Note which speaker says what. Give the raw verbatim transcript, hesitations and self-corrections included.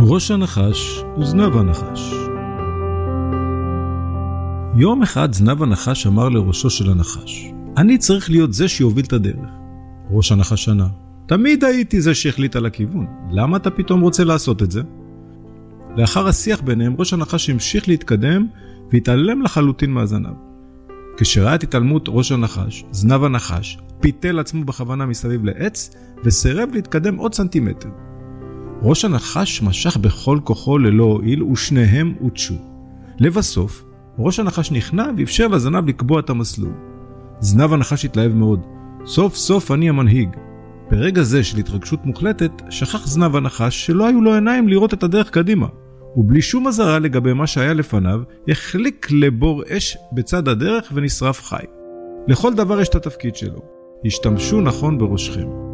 Speaker 1: ראש הנחש וזנב הנחש. יום אחד זנב הנחש אמר לראשו של הנחש, אני צריך להיות זה שיוביל את הדרך. ראש הנחש ענה, תמיד הייתי זה שהחליט על הכיוון, למה אתה פתאום רוצה לעשות את זה? לאחר השיח ביניהם ראש הנחש המשיך להתקדם והתעלם לחלוטין מהזנב. כשראה את התעלמות ראש הנחש, זנב הנחש פיתל עצמו בכוונה מסביב לעץ וסירב להתקדם עוד סנטימטר. ראש הנחש משך בכל כוחו ללא הועיל ושניהם הותשו. לבסוף, ראש הנחש נכנע ואפשר לזנב לקבוע את המסלול. זנב הנחש התלהב מאוד. סוף סוף אני המנהיג. ברגע זה של התרגשות מוחלטת, שכח זנב הנחש שלא היו לו עיניים לראות את הדרך קדימה. ובלי שום הזרה לגבי מה שהיה לפניו, החליק לבור אש בצד הדרך ונשרף חי. לכל דבר יש את התפקיד שלו. השתמשו נכון בראשכם.